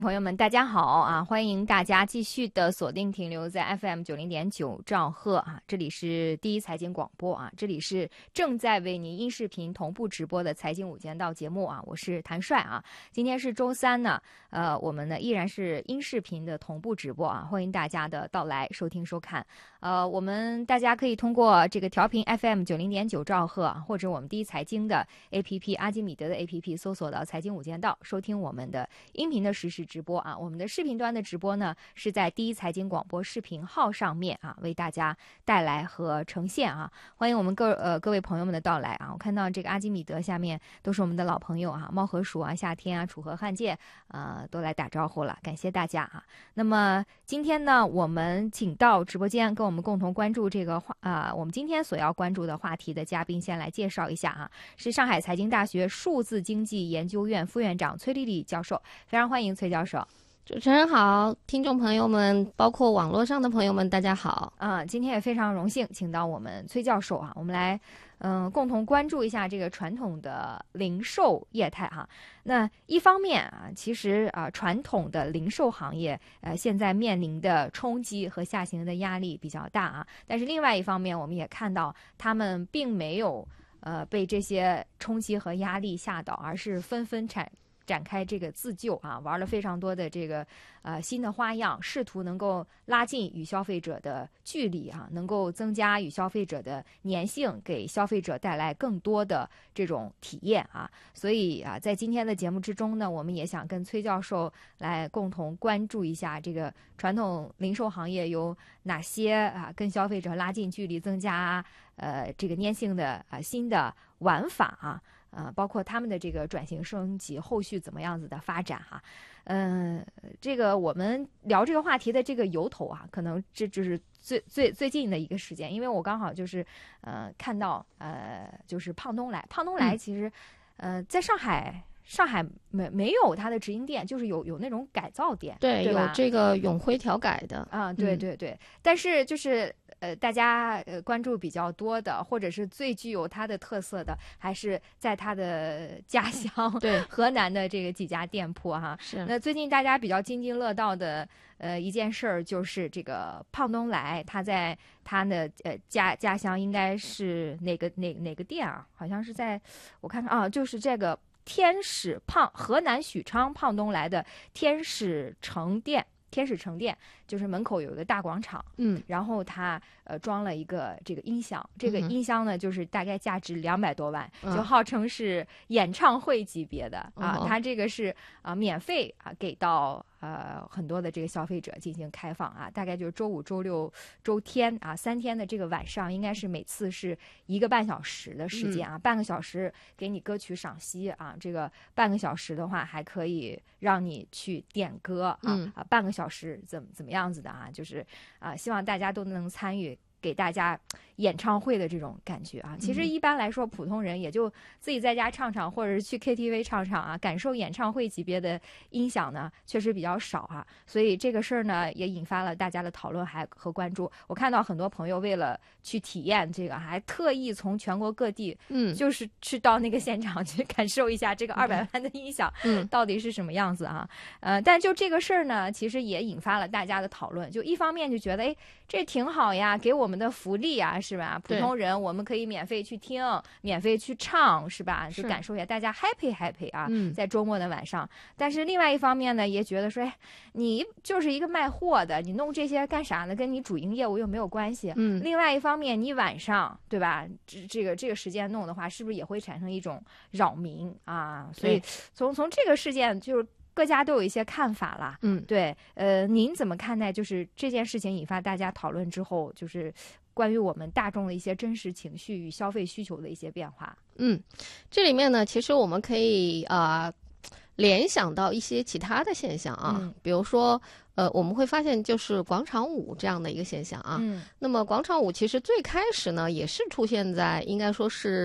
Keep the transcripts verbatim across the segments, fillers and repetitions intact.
朋友们，大家好啊！欢迎大家继续的锁定停留在 F M 九零点九兆赫啊，这里是第一财经广播啊，这里是正在为您音视频同步直播的财经午间道节目啊，我是谭帅啊。今天是周三呢，呃，我们呢依然是音视频的同步直播啊，欢迎大家的到来收听收看。呃，我们大家可以通过这个调频 F M 九零点九兆赫啊，或者我们第一财经的 A P P 阿基米德的 A P P 搜索到财经午间道，收听我们的音频的实时直播啊，我们的视频端的直播呢是在第一财经广播视频号上面啊，为大家带来和呈现啊，欢迎我们各呃各位朋友们的到来啊！我看到这个阿基米德下面都是我们的老朋友啊，猫和鼠啊、夏天啊、楚河汉界呃都来打招呼了，感谢大家啊！那么今天呢，我们请到直播间跟我们共同关注这个话啊、呃，我们今天所要关注的话题的嘉宾，先来介绍一下啊，是上海财经大学数字经济研究院副院长崔丽丽教授，非常欢迎崔教授。 主持人好，听众朋友们，包括网络上的朋友们，大家好。 啊，今天也非常荣幸请到我们崔教授啊，我们来嗯、呃、共同关注一下这个传统的零售业态哈。那一方面啊，其实啊传统的零售行业呃现在面临的冲击和下行的压力比较大啊，但是另外一方面，我们也看到他们并没有呃被这些冲击和压力吓倒，而是纷纷产。展开这个自救啊，玩了非常多的这个呃新的花样，试图能够拉近与消费者的距离啊，能够增加与消费者的粘性，给消费者带来更多的这种体验啊。所以啊，在今天的节目之中呢，我们也想跟崔教授来共同关注一下这个传统零售行业有哪些啊跟消费者拉近距离、增加呃这个粘性的啊新的玩法啊。呃，包括他们的这个转型升级后续怎么样子的发展哈、啊，嗯、呃，这个我们聊这个话题的这个由头啊，可能这就是最最最近的一个时间，因为我刚好就是呃看到呃就是胖东来，胖东来其实、嗯、呃在上海。上海没没有它的直营店，就是有有那种改造店， 对， 对吧？ 有这个永辉调改的啊，对对对。嗯、但是就是呃，大家呃关注比较多的，或者是最具有它的特色的，还是在它的家乡， 对河南的这个几家店铺哈。 是。 那最近大家比较津津乐道的呃一件事儿，就是这个胖东来，他在他的呃家家乡应该是哪个哪哪个店啊？好像是在我看看啊，就是这个。天使胖河南许昌胖东来的天使城店，天使城店就是门口有一个大广场， 嗯， 然后他呃装了一个这个音响，这个音箱呢、嗯、就是大概价值两百多万、嗯，就号称是演唱会级别的、嗯、啊，他这个是啊、呃、免费啊给到呃很多的这个消费者进行开放啊，大概就是周五、周六、周天啊三天的这个晚上，应该是每次是一个半小时的时间啊，嗯、半个小时给你歌曲赏析啊，这个半个小时的话还可以让你去点歌啊、嗯、啊，半个小时怎么怎么样子的啊，就是啊，希望大家都能参与。给大家演唱会的这种感觉啊，其实一般来说普通人也就自己在家唱唱，或者是去 K T V 唱唱啊，感受演唱会级别的音响呢，确实比较少啊。所以这个事儿呢，也引发了大家的讨论还和关注。我看到很多朋友为了去体验这个，还特意从全国各地，嗯，就是去到那个现场去感受一下这个二百万的音响，嗯，到底是什么样子啊？呃，但就这个事儿呢，其实也引发了大家的讨论。就一方面就觉得，哎，这挺好呀，给我们。我们的福利啊，是吧？普通人我们可以免费去听，免费去唱，是吧？就感受一下大家 happy happy 啊、嗯，在周末的晚上。但是另外一方面呢，也觉得说，哎，你就是一个卖货的，你弄这些干啥呢？跟你主营业务又没有关系。嗯。另外一方面，你晚上对吧？这这个这个时间弄的话，是不是也会产生一种扰民啊？所以从从这个事件就是。各家都有一些看法啦，嗯，对，呃，您怎么看待就是这件事情引发大家讨论之后，就是关于我们大众的一些真实情绪与消费需求的一些变化？ 嗯，这里面呢，其实我们可以啊、呃、联想到一些其他的现象啊，嗯、比如说。呃，我们会发现就是广场舞这样的一个现象啊。嗯。那么广场舞其实最开始呢，也是出现在应该说是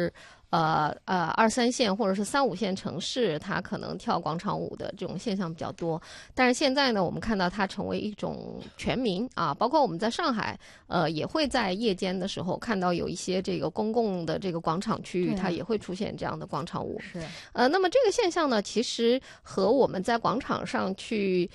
呃呃二三线或者是三五线城市，它可能跳广场舞的这种现象比较多。但是现在呢，我们看到它成为一种全民啊，包括我们在上海，呃，也会在夜间的时候看到有一些这个公共的这个广场区域，它也会出现这样的广场舞。 是， 呃，那么这个现象呢，其实和我们在广场上去